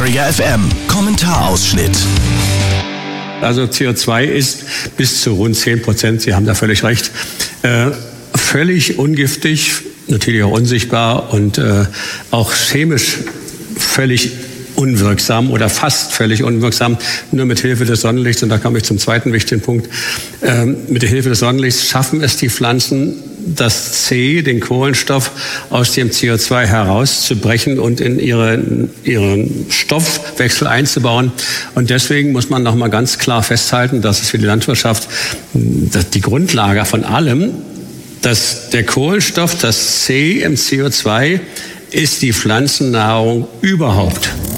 Träger FM. Kommentarausschnitt. Also CO2 ist bis zu rund 10%, Sie haben da völlig recht, völlig ungiftig, natürlich auch unsichtbar und auch chemisch völlig unwirksam oder fast völlig unwirksam, nur mit Hilfe des Sonnenlichts. Und da komme ich zum zweiten wichtigen Punkt. Mit der Hilfe des Sonnenlichts schaffen es die Pflanzen, das C, den Kohlenstoff, aus dem CO2 herauszubrechen und in ihren Stoffwechsel einzubauen. Und deswegen muss man noch mal ganz klar festhalten, dass es für die Landwirtschaft die Grundlage von allem, dass der Kohlenstoff, das C im CO2, ist die Pflanzennahrung überhaupt.